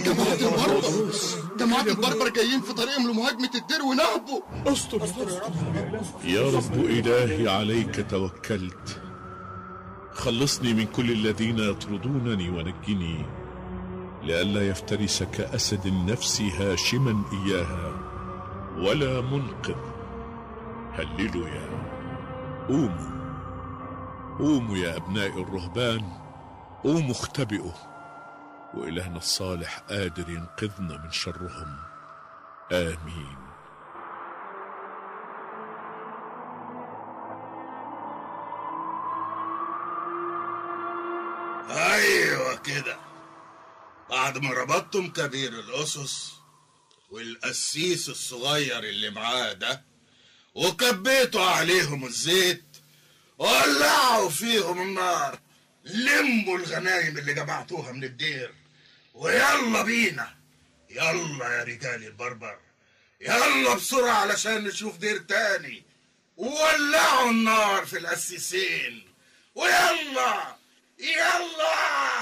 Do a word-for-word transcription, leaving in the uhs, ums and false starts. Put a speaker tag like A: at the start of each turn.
A: جماعة البربر جماعة البربر جايين في طريقهم لمهاجمة الدير ونهبوا.
B: استر استر يا رب.
C: يا رب إلهي عليك توكلت، خلصني من كل الذين يطردونني ونجني، لئلا يفترس كأسد النفس هاشما إياها ولا منقذ. هللويا. قوموا قوموا يا أبناء الرهبان، قوموا اختبئوا، وإلهنا الصالح قادر ينقذنا من شرهم. آمين.
D: ايوه كده، بعد ما ربطتم كبير الاسس والقسيس الصغير اللي معاه ده وكبيتوا عليهم الزيت ولعوا فيهم النار، لموا الغنايم اللي جمعتوها من الدير ويلا بينا. يلا يا رجال البربر، يلا بسرعة علشان نشوف دير تاني، وولعوا النار في القسيسين، ويلا يلا.